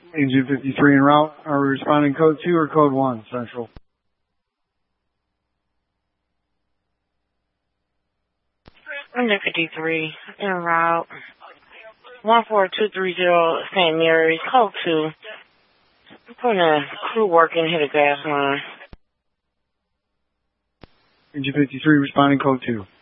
Engine 53 en route. Are we responding code 2 or code 1, Central? Engine 53 en route. 14230 St. Mary's, code 2. Putting a crew work in, hit a gas line. Engine 53 responding code 2.